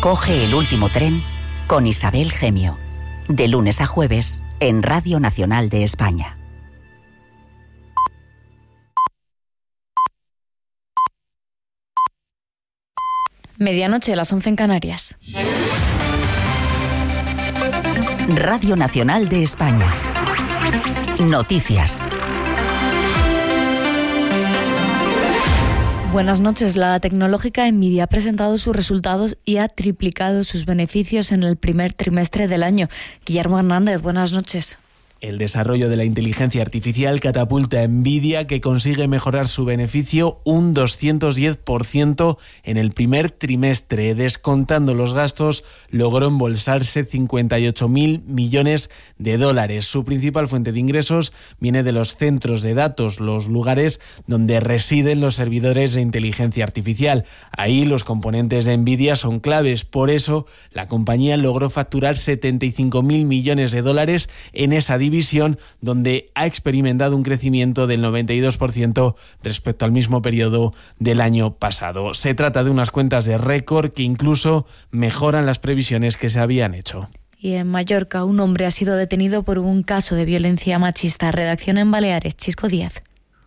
Coge el último tren con Isabel Gemio. De lunes a jueves en Radio Nacional de España. Medianoche, las 11 en Canarias. Radio Nacional de España. Noticias. Buenas noches. La tecnológica Nvidia ha presentado sus resultados y ha triplicado sus beneficios en el primer trimestre del año. Guillermo Hernández, buenas noches. El desarrollo de la inteligencia artificial catapulta a Nvidia, que consigue mejorar su beneficio un 210% en el primer trimestre. Descontando los gastos, logró embolsarse 58.000 millones de dólares. Su principal fuente de ingresos viene de los centros de datos, los lugares donde residen los servidores de inteligencia artificial. Ahí los componentes de Nvidia son claves. Por eso, la compañía logró facturar 75.000 millones de dólares en esa división, donde ha experimentado un crecimiento del 92% respecto al mismo periodo del año pasado. Se trata de unas cuentas de récord que incluso mejoran las previsiones que se habían hecho. Y en Mallorca, un hombre ha sido detenido por un caso de violencia machista. Redacción en Baleares, Chisco Díaz.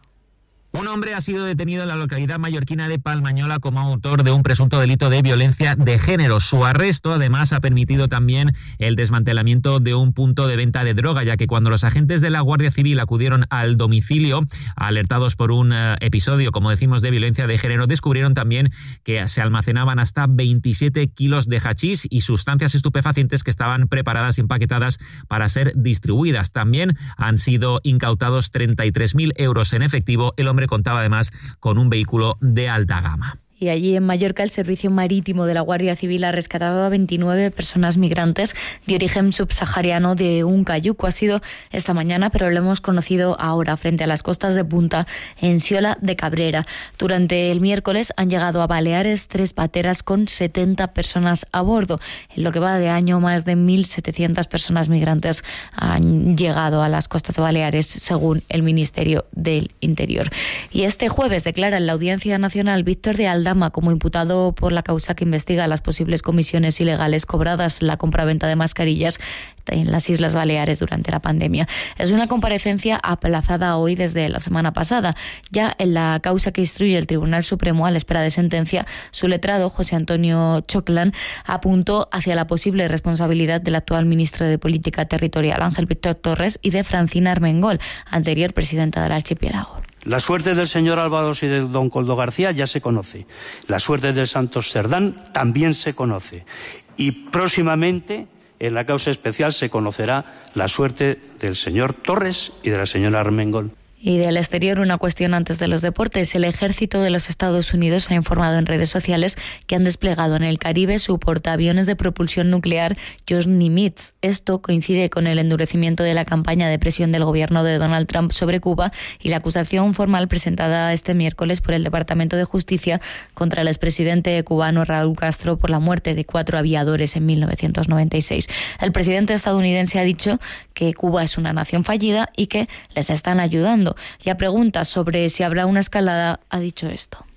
Un hombre ha sido detenido en la localidad mallorquina de Palmañola como autor de un presunto delito de violencia de género. Su arresto, además, ha permitido también el desmantelamiento de un punto de venta de droga, ya que cuando los agentes de la Guardia Civil acudieron al domicilio, alertados por un episodio, como decimos, de violencia de género, descubrieron también que se almacenaban hasta 27 kilos de hachís y sustancias estupefacientes que estaban preparadas y empaquetadas para ser distribuidas. También han sido incautados 33.000 euros en efectivo. El hombre contaba además con un vehículo de alta gama. Y allí en Mallorca, el Servicio Marítimo de la Guardia Civil ha rescatado a 29 personas migrantes de origen subsahariano de un cayuco. Ha sido esta mañana, pero lo hemos conocido ahora, frente a las costas de Punta, en Siola de Cabrera. Durante el miércoles han llegado a Baleares 3 pateras con 70 personas a bordo. En lo que va de año, más de 1.700 personas migrantes han llegado a las costas de Baleares, según el Ministerio del Interior. Y este jueves declara en la Audiencia Nacional Víctor de Aldama como imputado por la causa que investiga las posibles comisiones ilegales cobradas en la compraventa de mascarillas en las Islas Baleares durante la pandemia. Es una comparecencia aplazada hoy desde la semana pasada. Ya en la causa que instruye el Tribunal Supremo a la espera de sentencia, su letrado, José Antonio Choclan, apuntó hacia la posible responsabilidad del actual ministro de Política Territorial, Ángel Víctor Torres, y de Francina Armengol, anterior presidenta del archipiélago. La suerte del señor Álvaros y de don Coldo García ya se conoce. La suerte del Santos Cerdán también se conoce. Y próximamente, en la causa especial, se conocerá la suerte del señor Torres y de la señora Armengol. Y del exterior, una cuestión antes de los deportes. El ejército de los Estados Unidos ha informado en redes sociales que han desplegado en el Caribe su portaaviones de propulsión nuclear Josh Nimitz. Esto coincide con el endurecimiento de la campaña de presión del gobierno de Donald Trump sobre Cuba y la acusación formal presentada este miércoles por el Departamento de Justicia contra el expresidente cubano Raúl Castro por la muerte de 4 aviadores en 1996. El presidente estadounidense ha dicho que Cuba es una nación fallida y que les están ayudando. Y a preguntas sobre si habrá una escalada, ha dicho esto.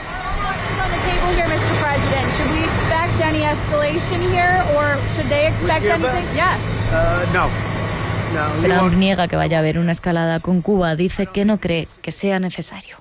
Trump niega que vaya a haber una escalada con Cuba. Dice que no cree que sea necesario.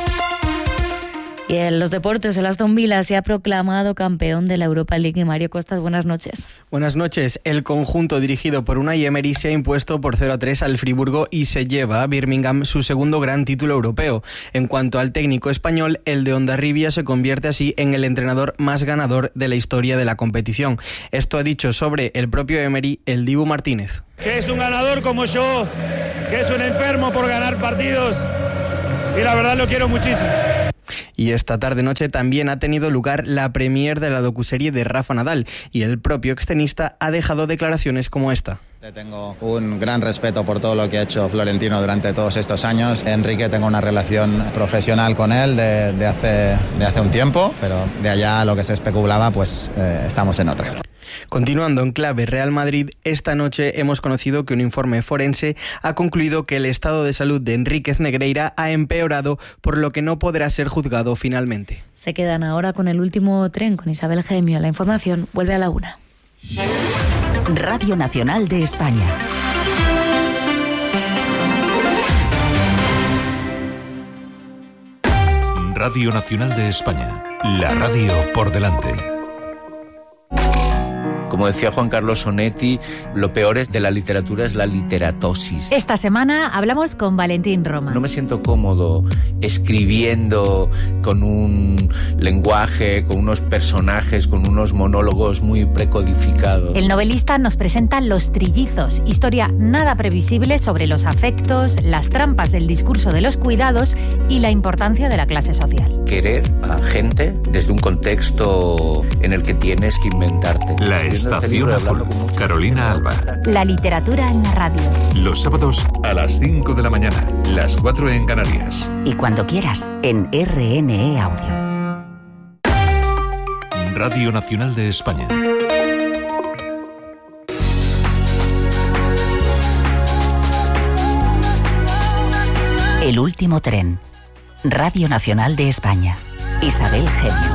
Y en los deportes, el Aston Villa se ha proclamado campeón de la Europa League. Y Mario Costas, buenas noches. Buenas noches. El conjunto dirigido por Unai Emery se ha impuesto por 0-3 al Friburgo y se lleva a Birmingham su segundo gran título europeo. En cuanto al técnico español, el de Hondarribia se convierte así en el entrenador más ganador de la historia de la competición. Esto ha dicho sobre el propio Emery el Dibu Martínez. Que es un ganador como yo, que es un enfermo por ganar partidos y la verdad lo quiero muchísimo. Y esta tarde-noche también ha tenido lugar la premier de la docuserie de Rafa Nadal y el propio extenista ha dejado declaraciones como esta. Tengo un gran respeto por todo lo que ha hecho Florentino durante todos estos años. Enrique, tengo una relación profesional con él de hace un tiempo, pero de allá a lo que se especulaba, pues estamos en otra. Continuando en clave Real Madrid, esta noche hemos conocido que un informe forense ha concluido que el estado de salud de Enríquez Negreira ha empeorado, por lo que no podrá ser juzgado finalmente. Se quedan ahora con el último tren con Isabel Gemio. La información vuelve a la 1. Radio Nacional de España. Radio Nacional de España. La radio por delante. Como decía Juan Carlos Sonetti, lo peor de la literatura es la literatosis. Esta semana hablamos con Valentín Roma. No me siento cómodo escribiendo con un lenguaje, con unos personajes, con unos monólogos muy precodificados. El novelista nos presenta Los Trillizos, historia nada previsible sobre los afectos, las trampas del discurso de los cuidados y la importancia de la clase social. Querer a gente desde un contexto en el que tienes que inventarte. La Estación Azul, Carolina Alba. La literatura en la radio. Los sábados a las 5 de la mañana, las 4 en Canarias. Y cuando quieras, en RNE Audio. Radio Nacional de España. El último tren. Radio Nacional de España. Isabel Gemio.